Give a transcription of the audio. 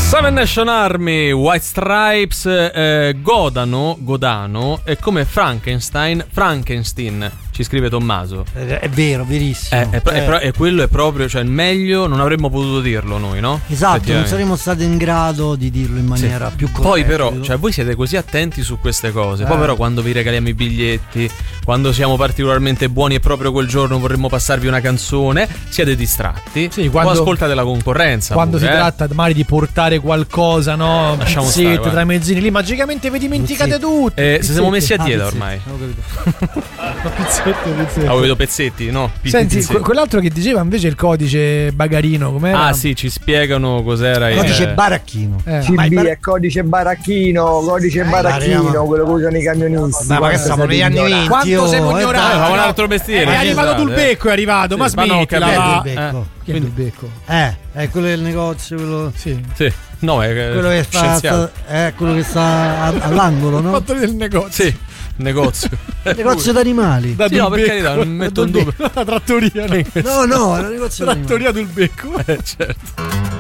Seven Nation Army, White Stripes, Godano è come Frankenstein, ci scrive Tommaso. È vero, verissimo. E quello è proprio, cioè il meglio non avremmo potuto dirlo noi, no? Esatto, non saremmo stati in grado di dirlo in maniera più corretta. Poi però, cioè voi siete così attenti su queste cose. Poi però quando vi regaliamo i biglietti, quando siamo particolarmente buoni e proprio quel giorno vorremmo passarvi una canzone, siete distratti. Sì, quando ascoltate la concorrenza. Quando si tratta magari di portare qualcosa, no? Lasciamo pizzette, stare, tra mezzini, lì magicamente vi dimenticate tutto. Se siamo messi a dieta ormai. Pizzetti. Vedo pezzetti, no? Senti, quell'altro che diceva invece il codice bagarino, com'era? Ah sì, ci spiegano cos'era il codice baracchino. CB è codice baracchino, quello che usano i camionisti. Ma che siamo negli anni 20. Quanto siamo ignoranti? Fa un altro mestiere. È arrivato Dulbecco, è arrivato, ma smettila. Chi è Dulbecco? È quello del negozio, quello. Sì. No, è quello che quello che sta all'angolo, no? Fatto del negozio. Sì. Negozio d'animali. Sì, no, per carità, non metto in dubbio. La trattoria. No, è un negozio trattoria Dulbecco. Certo.